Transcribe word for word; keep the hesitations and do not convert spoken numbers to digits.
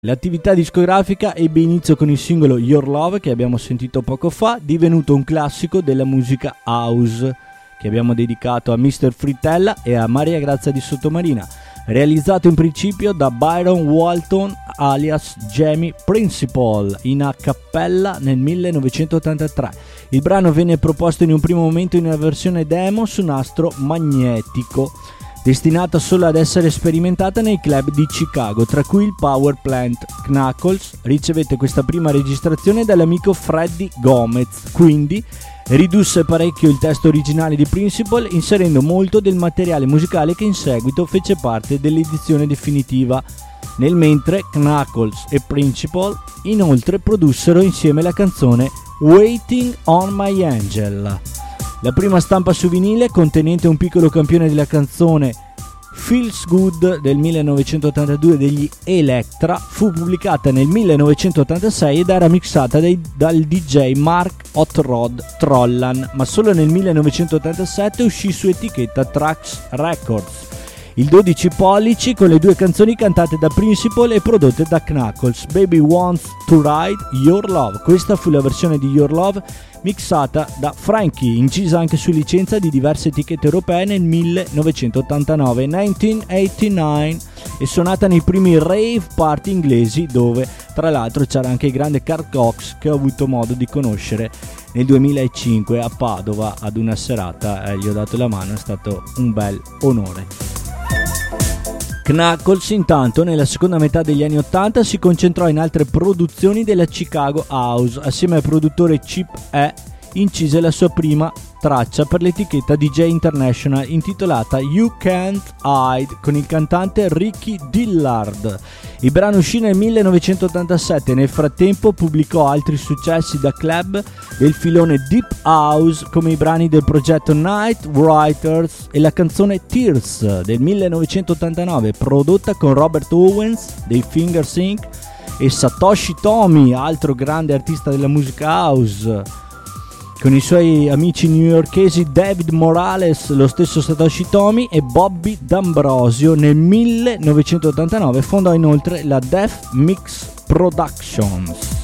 L'attività discografica ebbe inizio con il singolo Your Love, che abbiamo sentito poco fa, divenuto un classico della musica house, che abbiamo dedicato a mister Frittella e a Maria Grazia di Sottomarina, realizzato in principio da Byron Walton alias Jamie Principal in a cappella nel millenovecentottantatré. Il brano venne proposto in un primo momento in una versione demo su nastro magnetico, destinata solo ad essere sperimentata nei club di Chicago, tra cui il Power Plant. Knuckles ricevette questa prima registrazione dall'amico Freddie Gomez, quindi ridusse parecchio il testo originale di Principal, inserendo molto del materiale musicale che in seguito fece parte dell'edizione definitiva, nel mentre Knuckles e Principal inoltre produssero insieme la canzone Waiting on My Angel. La prima stampa su vinile, contenente un piccolo campione della canzone Feels Good del millenovecentottantadue degli Elektra, fu pubblicata nel millenovecentottantasei ed era mixata dai, dal D J Mark Hot Rod Trollan, ma solo nel millenovecentottantasette uscì su etichetta Trax Records. Il dodici pollici con le due canzoni cantate da Principal e prodotte da Knuckles, Baby Wants to Ride Your Love. Questa fu la versione di Your Love mixata da Frankie, incisa anche su licenza di diverse etichette europee nel millenovecentottantanove millenovecentoottantanove e suonata nei primi rave party inglesi, dove tra l'altro c'era anche il grande Carl Cox, che ho avuto modo di conoscere nel duemilacinque a Padova ad una serata, eh, gli ho dato la mano, è stato un bel onore. Knuckles intanto nella seconda metà degli anni ottanta si concentrò in altre produzioni della Chicago House. Assieme al produttore Chip E incise la sua prima traccia per l'etichetta D J International intitolata You Can't Hide con il cantante Ricky Dillard. Il brano uscì nel millenovecentottantasette e nel frattempo pubblicò altri successi da club del filone Deep House, come i brani del progetto Night Writers e la canzone Tears del millenovecentottantanove, prodotta con Robert Owens dei Fingers Incorporated e Satoshi Tomy, altro grande artista della musica house, con i suoi amici newyorkesi David Morales, lo stesso Satoshi Tomy e Bobby D'Ambrosio. Nel millenovecentottantanove fondò inoltre la Def Mix Productions.